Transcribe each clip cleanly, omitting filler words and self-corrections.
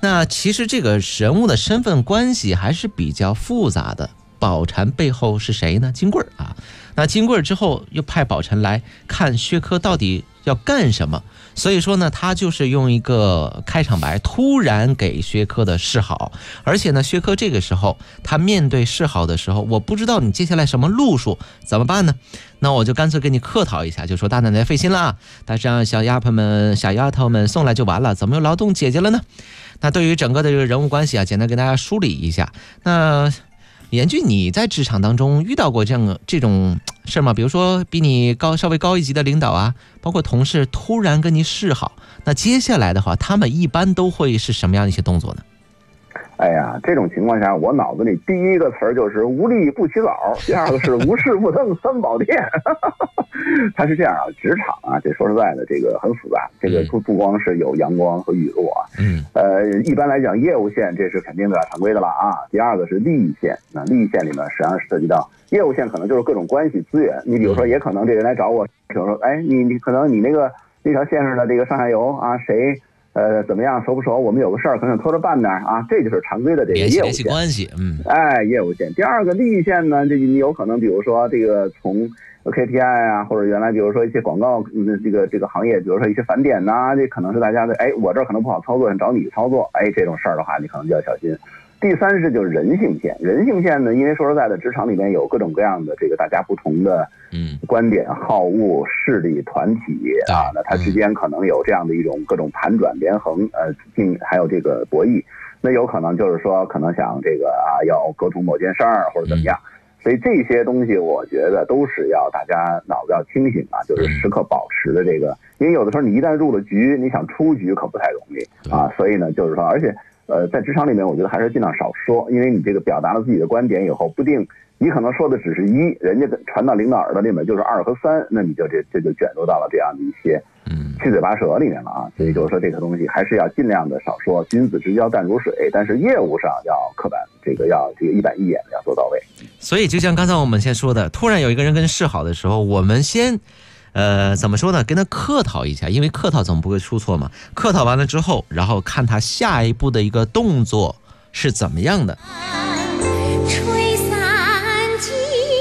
那其实这个人物的身份关系还是比较复杂的。宝蟾背后是谁呢？金贵啊。那金贵之后又派宝蟾来看薛科到底要干什么，所以说呢，他就是用一个开场白突然给薛科的示好，而且呢，薛科这个时候他面对示好的时候，我不知道你接下来什么路数，怎么办呢？那我就干脆给你客套一下，就说大奶奶费心了啊，但是让小丫头们送来就完了，怎么又劳动姐姐了呢？那对于整个的这个人物关系啊，简单跟大家梳理一下。那严俊，你在职场当中遇到过这种事吗？比如说比你稍微高一级的领导啊，包括同事突然跟你示好，那接下来的话，他们一般都会是什么样的一些动作呢？ 哎呀，这种情况下，我脑子里第一个词儿就是无利不起早，第二个是无事不登三宝殿。它是这样啊，职场啊，这说实在的，这个很复杂，这个不光是有阳光和雨露啊，一般来讲，业务线这是肯定的常规的了啊。第二个是利益线，那利益线里面实际上涉及到业务线，可能就是各种关系资源。你比如说，也可能这人来找我，比如说，哎，你可能你那条线上的这个上下游啊，谁？怎么样熟不熟？我们有个事儿，可能拖着办点啊，这就是常规的这个业务联系关系， 业务线。第二个利益线呢，这你有可能，比如说这个从 KPI 啊，或者原来比如说一些广告，这个行业，比如说一些返点呐，这可能是大家的，哎，我这儿可能不好操作，找你操作，哎，这种事儿的话，你可能就要小心。第三是就是人性线，人性线呢，因为说实在的，职场里面有各种各样的这个大家不同的观点、好恶、势力、团体啊，那它之间可能有这样的一种各种盘转连横，还有这个博弈，那有可能就是说可能想这个啊要沟通某件事儿或者怎么样，所以这些东西我觉得都是要大家脑子要清醒啊，就是时刻保持的这个，因为有的时候你一旦入了局，你想出局可不太容易啊，所以呢就是说，而且。在职场里面，我觉得还是尽量少说，因为你这个表达了自己的观点以后，不定你可能说的只是一，人家传到领导耳朵里面就是2和3，那你就这就卷入到了这样的一些七嘴八舌里面了啊。所以就是说这个东西还是要尽量的少说，君子之交淡如水，但是业务上要刻板，要一板一眼要做到位。 所以就像刚才我们先说的，突然有一个人跟示好的时候，我们先怎么说呢？跟他客套一下，因为客套总不会出错嘛。客套完了之后，然后看他下一步的一个动作是怎么样的。吹散几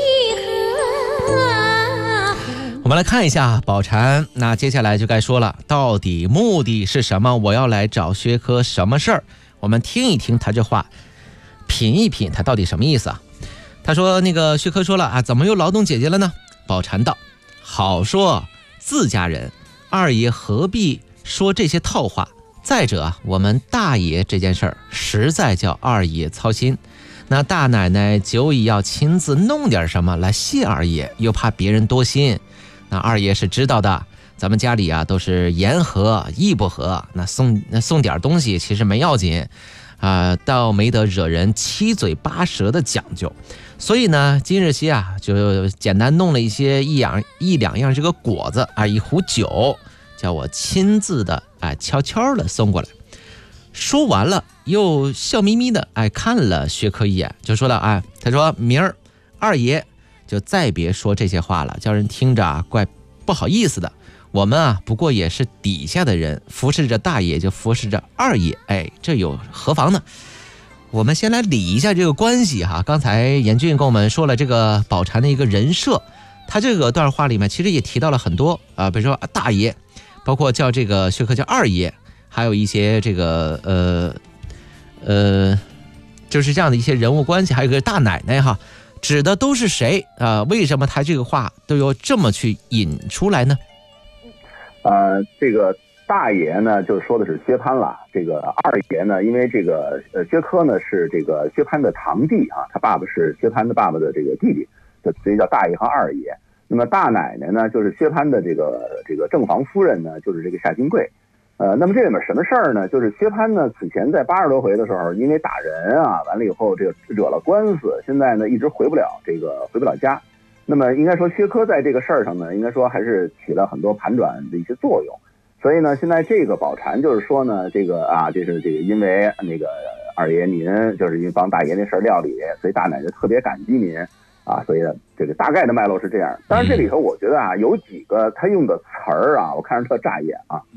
何？我们来看一下宝蟾，那接下来就该说了，到底目的是什么？我要来找薛科什么事儿？我们听一听他这话，品一品他到底什么意思啊？他说那个薛科说了啊，怎么又劳动姐姐了呢？宝蟾道。好说自家人，二爷何必说这些套话？再者，我们大爷这件事儿实在叫二爷操心。那大奶奶久已要亲自弄点什么来谢二爷，又怕别人多心。那二爷是知道的，咱们家里啊都是言和意不和，那送点东西其实没要紧倒没得惹人七嘴八舌的讲究。所以呢，今日些啊，就简单弄了一两样这个果子啊，一壶酒，叫我亲自的悄悄的送过来。说完了，又笑眯眯的看了薛科一眼，就说了他说明儿二爷就再别说这些话了，叫人听着怪不好意思的。我们不过也是底下的人，服侍着大爷就服侍着二爷，这有何妨呢？我们先来理一下这个关系哈。刚才严俊跟我们说了这个宝蟾的一个人设，他这个段话里面其实也提到了很多比如说大爷，包括叫这个薛科叫二爷，还有一些这个就是这样的一些人物关系，还有一个大奶奶哈，指的都是谁为什么他这个话都要这么去引出来呢？ 这个大爷呢，就是说的是薛蟠了。这个二爷呢，因为这个薛科呢是这个薛蟠的堂弟他爸爸是薛蟠的爸爸的这个弟弟，所以叫大爷和二爷。那么大奶奶呢，就是薛蟠的这个正房夫人呢，就是这个夏金贵。那么这里面什么事儿呢？就是薛蟠呢，此前在80多回的时候，因为打人完了以后这个惹了官司，现在呢一直回不了家。那么应该说薛科在这个事儿上呢，应该说还是起了很多盘转的一些作用。所以呢，现在这个宝蟾就是说呢，这是这个因为那个二爷您就是因为帮大爷那事儿料理，所以大奶奶特别感激您所以这个大概的脉络是这样。当然这里头我觉得有几个他用的词儿我看着特扎眼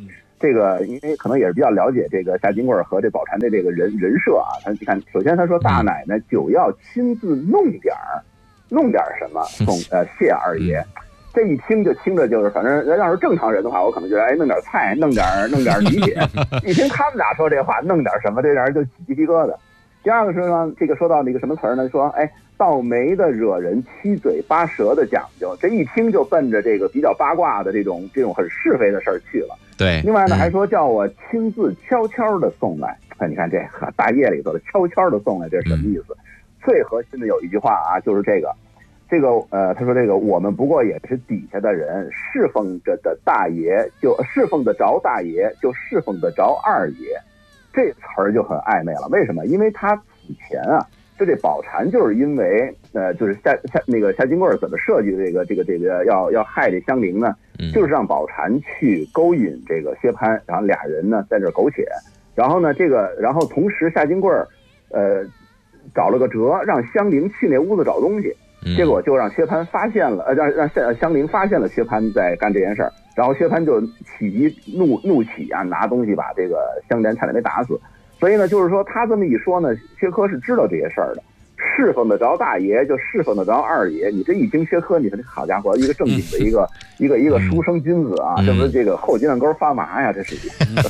这个因为可能也是比较了解这个夏金贵和这宝钗的这个人设啊。你看，首先他说大奶奶酒要亲自弄点什么送谢二爷。这一听就听着就是，反正要是正常人的话，我可能觉得弄点菜，弄点理解。一听他们俩说这话，弄点什么，这让人就起鸡皮疙瘩。第二个是呢，这个说到那个什么词儿呢？说倒霉的惹人七嘴八舌的讲究，这一听就奔着这个比较八卦的这种很是非的事儿去了。 对。 另外呢，还说叫我亲自悄悄的送来。你看这大夜里头的悄悄的送来，这是什么意思？最核心的有一句话啊，就是这个他说这个我们不过也是底下的人，侍奉着的大爷就侍奉得着大爷，就侍奉得着二爷。这词儿就很暧昧了。为什么？因为他此前啊，就这宝蟾就是因为就是夏金贵怎么设计这个要害这香菱呢？就是让宝蟾去勾引这个薛蟠，然后俩人呢在这苟且，然后呢然后同时夏金贵找了个辙，让香菱去那屋子找东西。结果就让薛蟠发现了，让香菱发现了薛蟠在干这件事儿，然后薛蟠就怒起啊，拿东西把这个香莲差点没打死。所以呢，就是说他这么一说呢，薛科是知道这些事儿的，侍奉得着大爷就侍奉得着二爷。你这一听薛科，你说这好家伙，一个正经的一个书生君子啊，这不是这个后脊梁沟发麻呀，这是。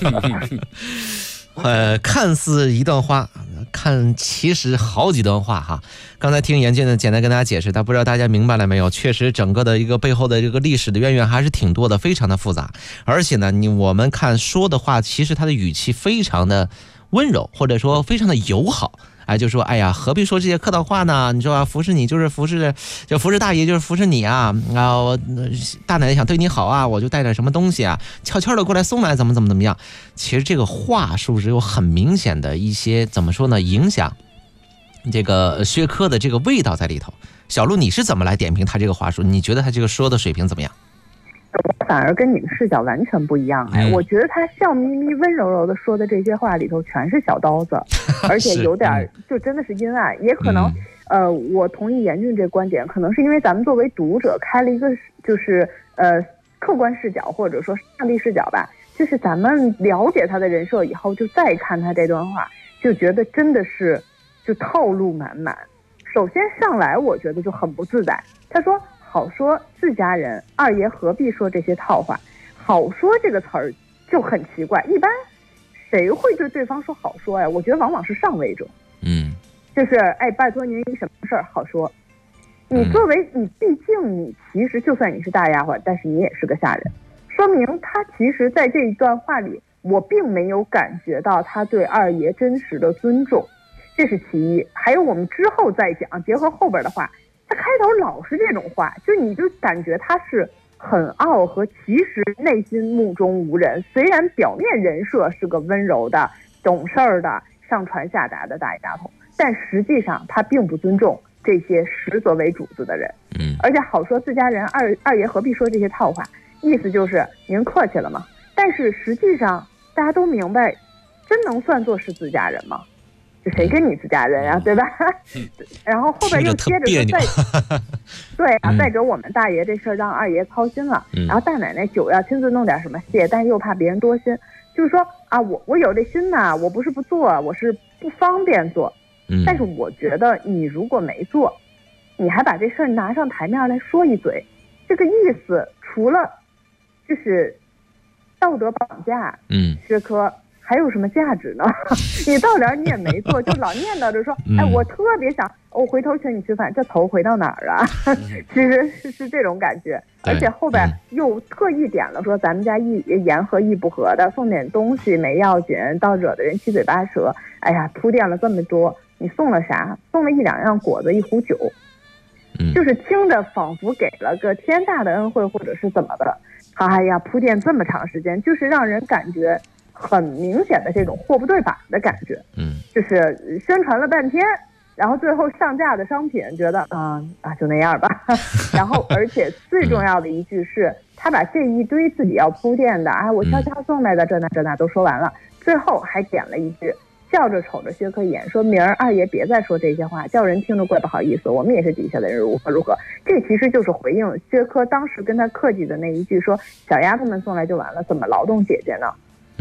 看似一段话，其实好几段话哈。刚才听严俊呢简单跟大家解释，但不知道大家明白了没有？确实整个的一个背后的这个历史的渊源还是挺多的，非常的复杂。而且呢，我们看说的话，其实它的语气非常的温柔，或者说非常的友好。就说哎呀，何必说这些客套话呢？你说服侍你就是服侍大爷就是服侍你啊！我大奶奶想对你好啊，我就带点什么东西啊，悄悄的过来送来，怎么样？其实这个话是不是有很明显的一些怎么说呢？影响这个薛科的这个味道在里头。小陆，你是怎么来点评他这个话术？你觉得他这个说的水平怎么样？ 我反而跟你的视角完全不一样。我觉得他笑眯眯温柔柔的说的这些话里头全是小刀子，而且有点就真的是阴暗。也可能我同意严俊这观点，可能是因为咱们作为读者开了一个就是客观视角或者说上帝视角吧，就是咱们了解他的人设以后，就再看他这段话，就觉得真的是就套路满满。首先上来我觉得就很不自在，他说好说自家人，二爷何必说这些套话？好说这个词儿就很奇怪，一般谁会对对方说好说呀？我觉得往往是上位者，就是拜托您一什么事儿好说。你作为你，毕竟你其实就算你是大丫鬟，但是你也是个下人，说明他其实在这一段话里，我并没有感觉到他对二爷真实的尊重，这是其一。还有我们之后再讲，结合后边的话。他开头老是这种话，就你就感觉他是很傲和其实内心目中无人。虽然表面人设是个温柔的、懂事儿的、上传下达的大丫头，但实际上他并不尊重这些实则为主子的人。而且好说自家人，二爷何必说这些套话？意思就是您客气了嘛。但是实际上大家都明白，真能算作是自家人吗？这谁跟你自家人呀，对吧？然后后边又接着说对啊，再者我们大爷这事儿让二爷操心了，然后大奶奶酒要亲自弄点什么谢，但又怕别人多心，就是说啊，我有这心呐，我不是不做，我是不方便做。但是我觉得你如果没做，你还把这事儿拿上台面来说一嘴，这个意思除了就是道德绑架，薛科。还有什么价值呢？你到点你也没做，就老念叨着说，我特别想，我回头请你吃饭，这头回到哪儿啊？其实是这种感觉，而且后边又特意点了说，咱们家言和意不合的，送点东西没要紧，倒惹的人七嘴八舌。哎呀，铺垫了这么多，你送了啥？送了1-2样果子，1壶酒，就是听着仿佛给了个天大的恩惠，或者是怎么的。哎呀，铺垫这么长时间，就是让人感觉。很明显的这种货不对版的感觉，就是宣传了半天，然后最后上架的商品觉得就那样吧。然后而且最重要的一句是，他把这一堆自己要铺垫的我悄悄送来的这那都说完了，最后还点了一句，笑着瞅着薛科一眼，说明儿二爷别再说这些话，叫人听着怪不好意思，我们也是底下的人，如何如何。这其实就是回应薛科当时跟他客气的那一句，说小丫头们送来就完了，怎么劳动姐姐呢？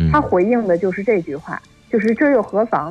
他回应的就是这句话，就是这又何妨